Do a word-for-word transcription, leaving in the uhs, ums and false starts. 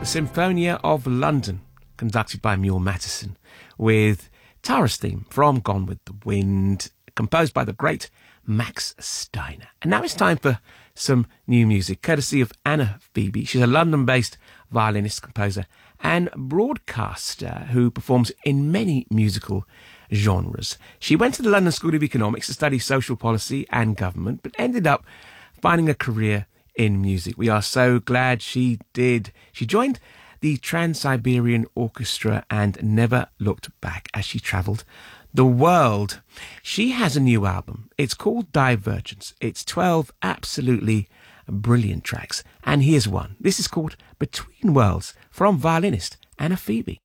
the Symphonia of London, conducted by Mule Matteson, with Tara's theme from Gone with the Wind, composed by the great Max Steiner. And now it's time for some new music, courtesy of Anna Phoebe. She's a London-based violinist, composer, and broadcaster who performs in many musical genres. She went to the London School of Economics to study social policy and government, but ended up finding a career in music. We are so glad she did. She joined the Trans-Siberian Orchestra and never looked back as she travelled the world. She has a new album. It's called Divergence. It's twelve absolutely brilliant tracks. And here's one. This is called Between Worlds from violinist Anna Phoebe.